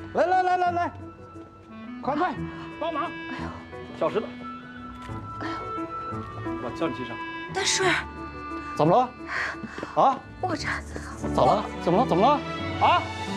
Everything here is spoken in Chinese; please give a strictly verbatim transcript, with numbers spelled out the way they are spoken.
来来来来来，快快帮忙！哎呦，小石头，哎呦，我叫你几声。 大顺， 怎么了？啊？ 我这怎么了？怎么了？怎么了？啊？